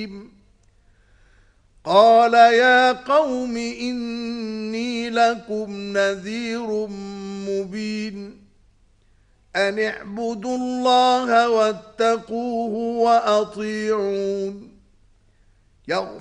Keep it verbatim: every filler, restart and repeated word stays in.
قال يا قوم إني لكم نذير مبين أن اعبدوا الله واتقوه وأطيعون يغفر